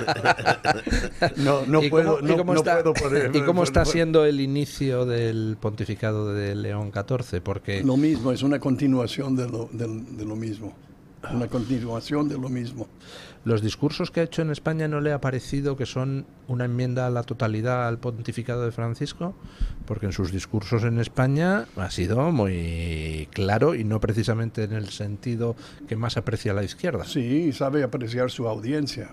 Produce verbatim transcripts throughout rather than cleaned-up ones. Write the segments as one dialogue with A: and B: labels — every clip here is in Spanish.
A: no, no
B: ¿Y
A: puedo,
B: cómo,
A: no,
B: y cómo
A: no
B: está,
A: puedo poner,
B: ¿y cómo está
A: no,
B: siendo el inicio del pontificado de León catorce? Porque
A: lo mismo, es una continuación de lo, de, de lo mismo. Una continuación de lo mismo.
B: los discursos que ha hecho en España, ¿no le ha parecido que son una enmienda a la totalidad al pontificado de Francisco? Porque en sus discursos en España ha sido muy claro y no precisamente en el sentido que más aprecia la izquierda.
A: Sí, sabe apreciar su audiencia.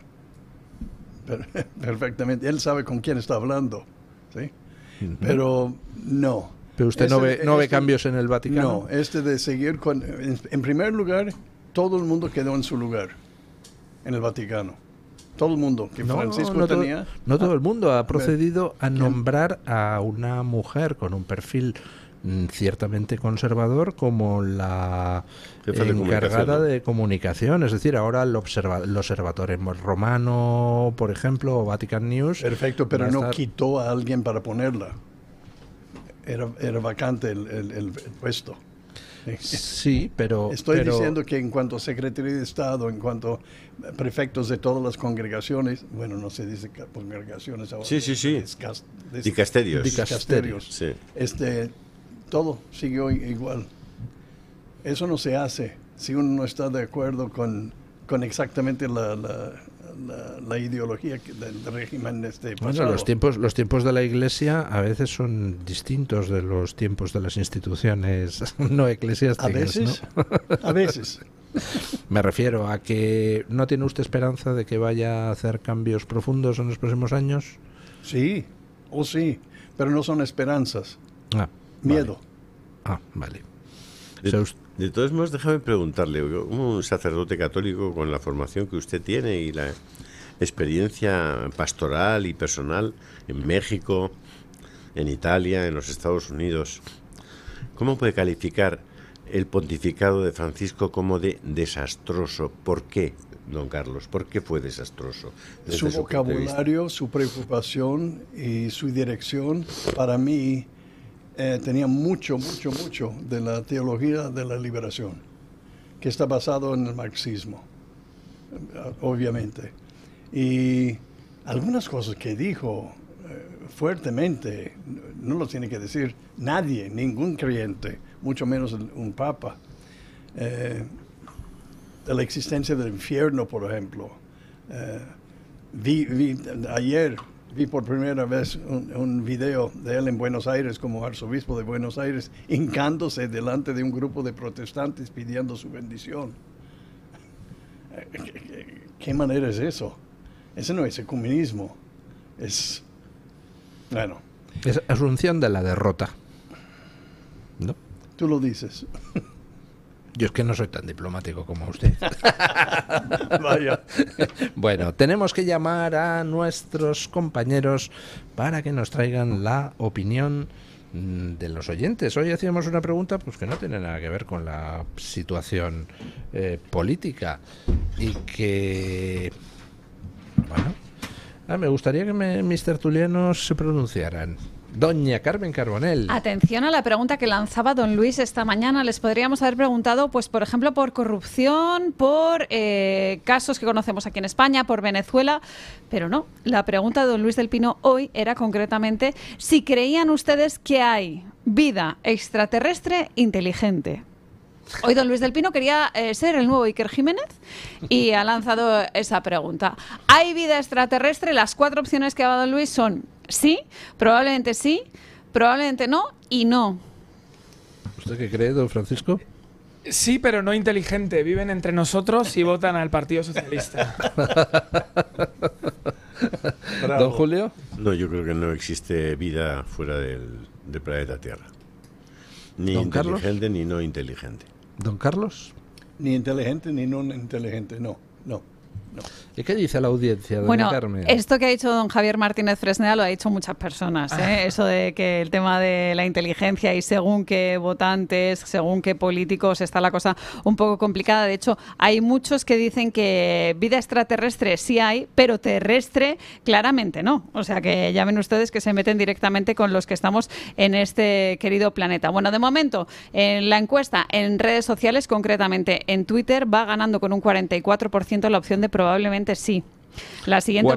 A: Perfectamente. Él sabe con quién está hablando. ¿Sí? Uh-huh. Pero no.
B: ¿Pero usted
A: este,
B: no ve, no ve
A: este,
B: cambios en el Vaticano?
A: No, este de seguir con... En, en primer lugar, todo el mundo quedó en su lugar en el Vaticano. Todo el mundo que
B: no,
A: Francisco
B: no
A: tenía...
B: Todo, no todo el mundo ha procedido a
A: ¿Quién?
B: nombrar a una mujer con un perfil mm, ciertamente conservador como la
C: Jefe
B: encargada
C: de,
B: de comunicación. Es decir, ahora el, observa el Observatorio Romano, por ejemplo, o Vatican News...
A: Perfecto, pero no
B: estar...
A: quitó a alguien para ponerla. Era, era vacante el, el, el puesto.
B: Sí, pero...
A: Estoy
B: pero...
A: diciendo que en cuanto a Secretaría de Estado, en cuanto a prefectos de todas las congregaciones, bueno, no se dice congregaciones ahora.
C: Sí, sí, sí.
A: Discast, dis,
C: dicasterios.
A: Dicasterios.
C: Sí.
A: Este, todo siguió igual. Eso no se hace si uno no está de acuerdo con, con exactamente la... la La, la ideología del régimen este pasado.
B: Bueno, los tiempos, los tiempos de la Iglesia a veces son distintos de los tiempos de las instituciones no eclesiásticas.
A: A veces,
B: ¿no?
A: a veces.
B: Me refiero a que ¿no tiene usted esperanza de que vaya a hacer cambios profundos en los próximos años?
A: Sí, o oh sí, pero no son esperanzas.
B: Ah,
A: miedo.
B: Vale. Ah, vale.
C: De, o sea, de todos modos, déjame preguntarle, un sacerdote católico con la formación que usted tiene y la experiencia pastoral y personal en México, en Italia, en los Estados Unidos, ¿cómo puede calificar el pontificado de Francisco como de desastroso? ¿Por qué, don Carlos? ¿Por qué fue desastroso?
A: Su vocabulario, su preocupación y su dirección, para mí, Eh, tenía mucho, mucho, mucho de la teología de la liberación, que está basado en el marxismo, obviamente. Y algunas cosas que dijo eh, fuertemente, no lo tiene que decir nadie, ningún creyente, mucho menos un papa. Eh, de la existencia del infierno, por ejemplo. Eh, vi, vi ayer... Vi por primera vez un, un video de él en Buenos Aires como arzobispo de Buenos Aires, hincándose delante de un grupo de protestantes pidiendo su bendición. ¿Qué, qué manera es eso? Ese no es ecumenismo. Es, bueno.
B: Es asunción de la derrota, ¿no?
A: Tú lo dices.
B: Yo es que no soy tan diplomático como usted.
A: Vaya.
B: Bueno, tenemos que llamar a nuestros compañeros para que nos traigan la opinión de los oyentes. Hoy hacíamos una pregunta pues que no tiene nada que ver con la situación eh, política y que, bueno, ah, me gustaría que me, mis tertulianos se pronunciaran. Doña Carmen Carbonell.
D: Atención a la pregunta que lanzaba don Luis esta mañana. Les podríamos haber preguntado, pues por ejemplo, por corrupción, por eh, casos que conocemos aquí en España, por Venezuela, pero no. La pregunta de don Luis del Pino hoy era concretamente si creían ustedes que hay vida extraterrestre inteligente. Hoy don Luis del Pino quería eh, ser el nuevo Iker Jiménez y ha lanzado esa pregunta. ¿Hay vida extraterrestre? Las cuatro opciones que ha dado don Luis son sí, probablemente sí, probablemente no y no.
B: ¿Usted qué cree, don Francisco?
E: Sí, pero no inteligente. Viven entre nosotros y votan al Partido Socialista.
B: ¿Don Julio?
C: No, yo creo que no existe vida fuera del, del planeta Tierra. Ni
B: ¿Don
C: inteligente
B: Carlos?
C: ni no inteligente.
B: ¿Don Carlos?
A: Ni inteligente ni no inteligente, no, no. No.
B: ¿Y qué dice la audiencia, doña
D: bueno,
B: Carmen?
D: Esto que ha dicho don Javier Martínez Fresneda lo ha dicho muchas personas, ¿eh? Eso de que el tema de la inteligencia y según qué votantes, según qué políticos, está la cosa un poco complicada. De hecho, hay muchos que dicen que vida extraterrestre sí hay, pero terrestre claramente no. O sea que ya ven ustedes que se meten directamente con los que estamos en este querido planeta. Bueno, de momento, en la encuesta en redes sociales, concretamente en Twitter, va ganando con un cuarenta y cuatro por ciento la opción de probablemente sí. La siguiente